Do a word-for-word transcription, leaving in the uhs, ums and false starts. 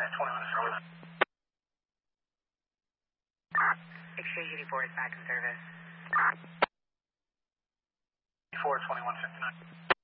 Exchange eighty-four is back in service. four twenty-one fifty-nine.